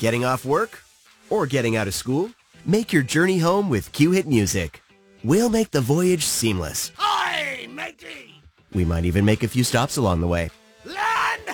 getting off work, or getting out of school, make your journey home with Q-Hit Music. We'll make the voyage seamless. Hi, matey! We might even make a few stops along the way.